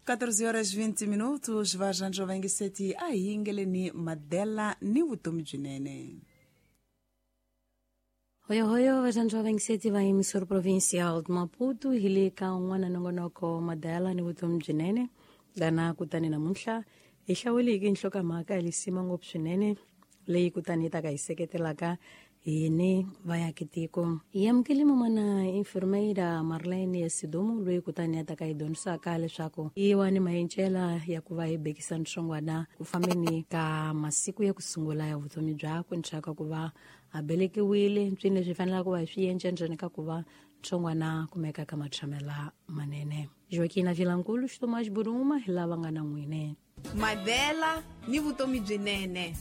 14h20 vajanjo vangiseti ahingeleni madela ni vutomi byinene. Hoyo vajanjo vangiseti va emissora provincial de Maputo hilika un'wana nongonoko madela ni vutomi byinene dana kutani namuntlha hi hlawuleke nhlokamhaka lisima ngopfu swinene leyi kutani ta ka hi seketelaka hini vayakitiko hi amukele mamana enfermeira Marlene ya Sidomo loyi kutani ya ta ka hi dyondzisaka leswaku hi wani mayencela ya ku va hi bekisa ntsongwana ku fambeni ka masiku ya ku sungula ya vutomi byakwe nchaka ku va a belekiwile ncwini leswi fanelaka ku va hi swi endla njhani ka ku va ntsongwana kumeka ka matshlamela manene. Joaquina Vilankulu Xitomax Buruma hi lava nga na n'wine madela ni vutomi byinene.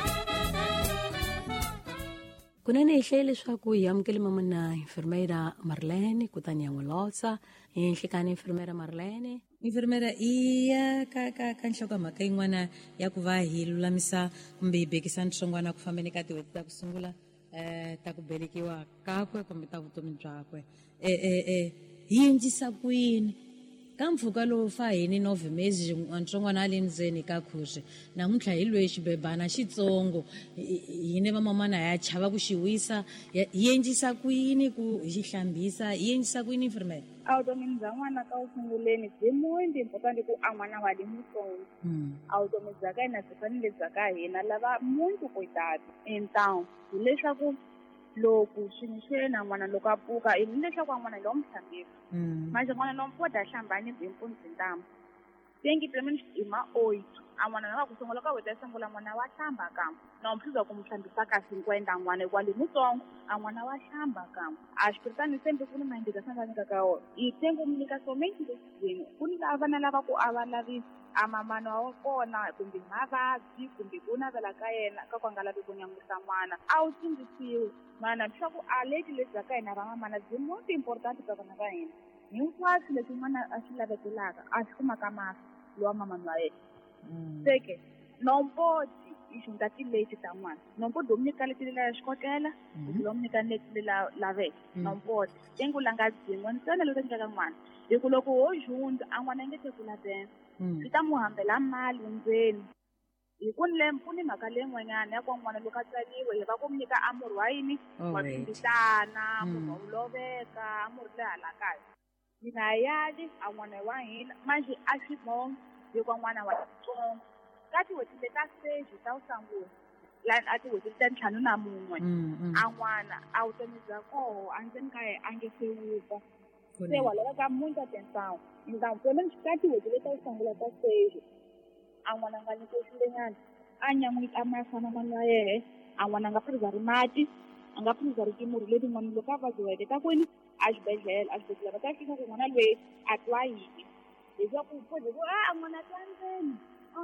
Kunene hi hlaye leswaku hi amukele mamana enfermeira Marlene kutani ya n'wi lotsa hi nhlikani enfermeira Marlene. Enfermeira iya ka nhlokamhaka yin'wana ya ku va hi lulamisa kumbe hi bekisa ntsongwana ku fambeni ka tin'hweti ta ku sungula ta ku belekiwa kakwe kumbe ta vutomi byakwe hi endlisa ku yini ka mpfhuka lowu fa hini novemezi ntsongwana a le ndzeni ka khuxe namuntlha hi lweyi xibebana xitsongo hine vamamana ya chava ku xi wisa hi endlisa ku yini ku hi xi hlambisa hi endlisa ku yini enfermeira vutomi bya n'wana ka wu sunguleni byi muito importante ku a n'wana wa le mutsongo vutomi bya ka hina byi fanele bya ka hina lava muito cuidado então hileswaku loko swilo swi yena n'wana loko a pfuka hi leswaku a n'wana lowu muhlambisa manje n'wana lompota a hlambani byimpundzi ntambu tengi plemeni hi ma-8 a n'wana na va ku sungula ka weta ya sungula n'wana wa hlamba kambe na umphluza ku mu hlambisa ka 50 n'wana kwale mutsongo a n'wana wa hlamba kambe a xipiritani sembe ku ni maendleka sanga nyika ka wona hi tengo mu nyika somenti leswini ku ni lava vana lava ku a va lavisi a mamana wa kona kumbe mavabyi kumbe ku navela ka yena ka ku a nga lavi ku nyangwisa n'wana a wu tsundzuxiwi mana leswaku a leti lebyi ka hina va mamana byi muito importante ka vana va hina hinkwaswo leswi n'wana a swi lavekelaka a swi kumaka masi lowa mamani wa yena seke nompoti i xinga tileti ta n'wana nompoti lo mu nyika leti lela ya xikotela lo mu nyika leti lela laveke nompoti tengu langa dzingwa ntsena loko nyika n'wana hi ku loko ho jundza a n'wana nge te kula dance swi ta mu hambela mali ndzeni hi ku ni mhaka leyin'wanyana ya ku n'wana loko a tsaliwe hi va ku mu nyika amurhi wa yini wa swimbitana munhu wa wu loveka amurhi le hala kaya hi nga yali a n'wana wa hina manje a swi bonga hikuva n'wana wa xitsongo ka tin'hweti leta stage ta wu sangula lani a tin'hweti ta ntlhanu na mun'we a n'wana a vutomi bya koho a ndzeni ka ye a nge se wupfa se wa laveka muito atenção então pelo ka tin'hweti leta wu sangula ta stage a n'wana nga nyikiwe xilenyana a nyan'wini a masana mani wa yehe a n'wana a nga phuzari mati a nga phuzari timurhi letin'wana loko a vabyiweke ta kwini a xibedhlele va ta fika ku n'wana lweyi a twa yini leswaku pode ku a n'wana twa ndzeni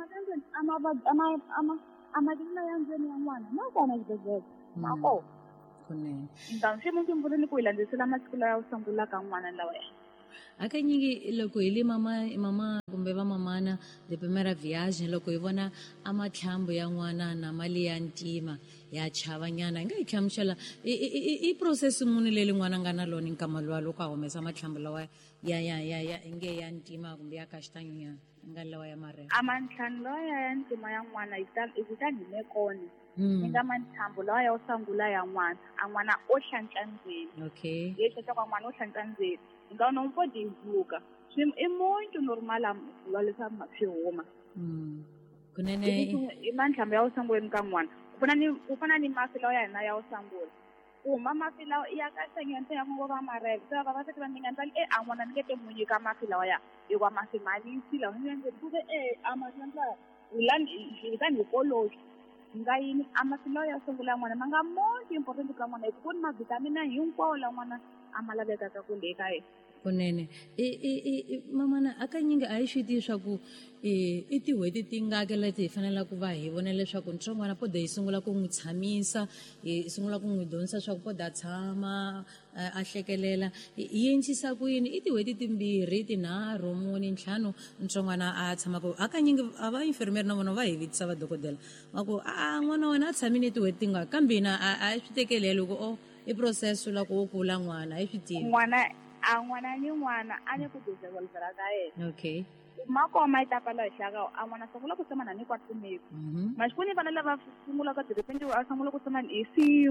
a matirhelo ya ndzeni ya n'wana ma kona xibedhlele ma kona então swi mu tumbuleni ku hi landzelisela masiku lawa ya sungula ka n'wana lawaya hakanyingi loko hi le mama kumbe va mamana the primera viagem loko hi vona a matlhambo ya n'wana na mali ya ntima ya chavanyana hi nga hi hlamusela i process muni leyi n'wana nga na loni nkama luwa loko a humesa matlhambo lawa ya nge ya ntima kumbe ya kaxitanyonyana nga lawa ya marhelo a mantlhanu lawa ya ntima ya n'wana hi kutani hi mekone ni nga mathambo lawa ya wo sangula ya n'wana a n'wana o hlantswa ndzeni okay leswi leswaku a n'wana o hlantswa ndzeni então não pode divulgar. É muito normal a leswaku swi huma kunene i mantlhambo ya usanguleni ka n'wana ku fana ni masi lawa ya hina ya usangula ku huma masi lawa ya kahlanyana ya ku va marhelo se vavasati va ninga ntsali a n'wana ni nge te n'wi nyika masi lawa ya hikuva masi malisi lawa ni nge ku ve a masi lawa hi tani hi koloxi nga yini a masi lawa ya sungula ya n'wana ma nga muito important ka n'wana hikuva ku ni mavitamina hinkwawo la n'wana a ma lavekaka ku le ka yena kunene mamana akanyingi a hi swi tivi swa ku i tin'hweti tingaki leti hi fanela ku va hi vona leswaku ntsongwana pode hi sungula ku n'wi tshamisa hi sungula ku n'wi dyondzisa swa ku pode a tshama a hlekelela hi endlisa ku yini i tin'hweti timbirhi tinharhu mune ntlhanu ntsongwana a tshamaka hakanyingi a va enfermeri na vona va hi vitisa va dokodela va ku n'wana wa wena a tshamini tin'hweti tingaki kambe hina a hi swi tekeleli ku i process loko wo kula n'wana a hi swi tivi a n'wana ni n'wana a ni ku developela ka yena okay makoma itapala hlaka a n'wana sungula ku tshama na ni kwatumeko maxikuni vana lava sungula ka direpente a sungula ku tshama ni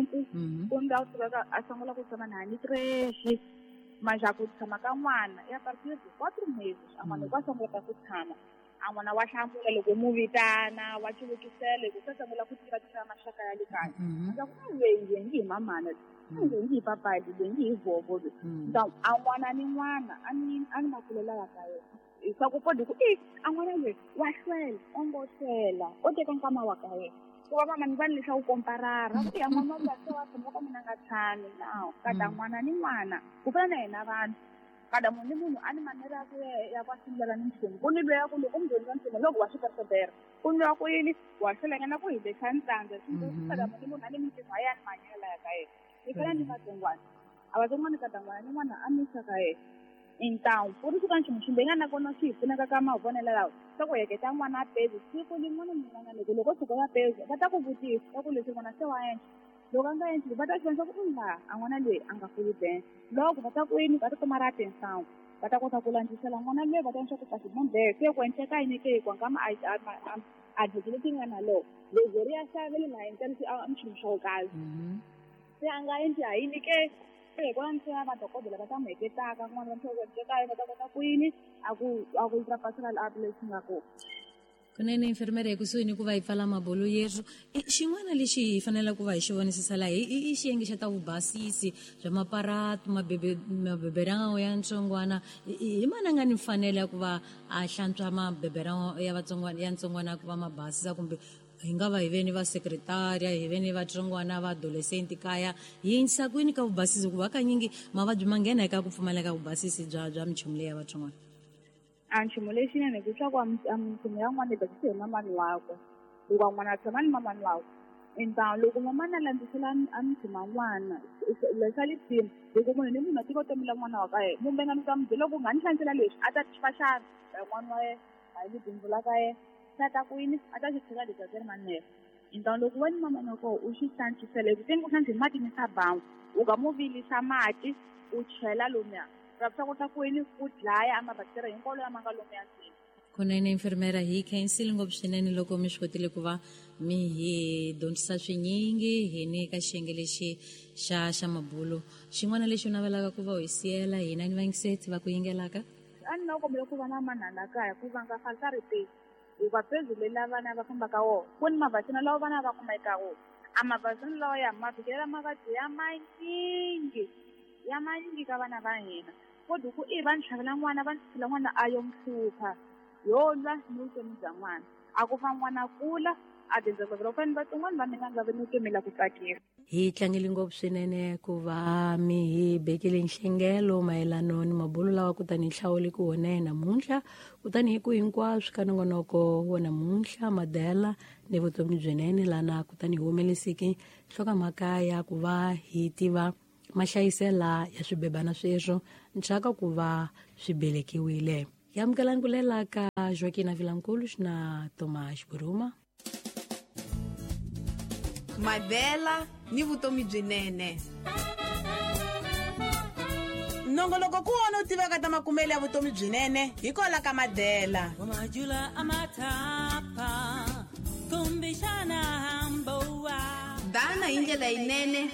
5 kumbe a tsaka a sungula ku tshama na ni 3 manja ku tshama ka n'wana ya partir de 4 meses a n'wana kwa sungula ku tshama a n'wana wa hlamula loko mu vitana wa chuvukisela ku sungula ku tiva maxaka ya le kaya a ku ngi mamana ngi papa ngi vovo a n'wana ni n'wana a ni makulela ya ka yena sa ku podi ku a n'wana loyi wa hlwela ongohlwela o teka nkama wa ka yena ku va mama ni va leswa u komparara ku ya n'wana wa se wa tshama ka mina nga tshami nawu kada n'wana ni n'wana ku fana na hina vanhu kada munhu ni munhu a ni manera ya ku sungula ni nchumu ku ni loya ku loko u dyondza nchumu loko wa swi persevera ku ni wa ku yini wa hlulekana ku hi lexa ntsandza kada munhu ni munhu a ni mintirho ya ni manyela ya ka yena i fana ni vatsongwana a vatsongwana kada n'wana ni n'wana a misa ka yena então por isso que a gente chega na kona swi pfunaka ka mavonelo lawa swa ku heketa n'wana peso siku rin'wana ni n'wana loko tshuka ya peso va ta ku vutisa va ku leswi n'wana se wa endla loko a nga endli va ta dyondza ku a n'wana loyi a nga fuli ben loko va ta ku yini va ta kuma ra atenção va ta kota ku landzisela n'wana loyi va ta endla ku kasi mondle se ku endleka yini ke kwa nkama a dyondzo leti nga na lo lezi ri ya xavele na endla a nchumu swo kazi se a nga endli ha yini ke kona ntsena vadokodela va ta n'wi heketaka n'wana va ntlhokoekaya va ta kota ku yini a ku ultrapasela lapi leswi nga kona kunene enfermera ekusuhi ni ku va hi pfala mabolo yeru xin'wana lexi hi fanele ku va hi xi vonisisa laha i xiyenge xa ta vubasisi bya maparato mabeberango ya ntsongwana hi mani a nga ni mfanelo ya ku va a hlantswa mabeberango ya ntsongwana ku va mabasisa kumbe hi nga va hi veni va sekretariya hi veni va tsongwana va adolescent kaya hi yinisa kwini ka vubasisi ku hakanyingi mavabyi ma nghena eka ku pfumaleka vubasisi bya minchumu leyi ya vatsongwana a nchumu lexinene ku swa ku a minchumu ya n'wana basisi hi mamani wakwe hikuva n'wana a tshama ni mamani wakwe então loko mamani a landzisela a minchumu ya n'wana leswa lipimo loko munhu ni munhu a tikotomela n'wana wa ka yena mumbengani ka mubye loko u nga ni hlantsela leswi a ta fa xana n'wana wa yena a hi libindzu la ka yena ta ku yini a ta xi tshika leswi a ti ri manene então loko wena mamana koho u xi hlantswisela hi ku hlantswi hi mati ni sabangu u nga mu vilisa mati u chela lomuya ra swa kota ku yini ku dlaya amabakteriya hinkolo lama nga lomuya ndzeni kunene enfermera hi khensile ngopfu swinene loko mi swi kotile ku va mi hi dyondzisa swinyingi hi ni ka xiyenge lexi xa mabulo xin'wana lexi u navelaka ku va u hi siyela hina ni vangiseti va ku yingelaka a ni na kombela ku va na manhanda kaya ku va nga falisa ripeti hikuva pezu leyi vana va fambaka wona ku ni mavhasini lawa vana va kumeka wona a mavhasini lawa ya mavhikelela mavabyi ya manyingi ka vana va hina kodwa ku va ni tlhavela n'wana va ni tshila n'wana a yo mhlupha yo lwa ni vutomi bya n'wana a ku fa n'wana kula a developela kufani vatsongwana va mina nga ni vutomela ku tsakisa hi tlangile ngopfu swinene ku va mi hi bekile nhlengelo mayelano ni mabulo lawa kutani hi hlawule ku wona namuntlha kutani hi ku hinkwaswo ka nongonoko wo namuntlha madela ni vutomi byinene lana kutani hi humelesiki nhlokamhaka ya ku va hi tiva mahlayisela ya swibebana sweswo nchaka ku va swi belekiwile hi amukelani ku lela ka Joaquina Vilankulu na Tomas Buruma Madela ni vutomi byinene nongoloko ku wona u tivaka ta makumele ya vutomi byinene hi kola ka Madela dana hi ndlela yinene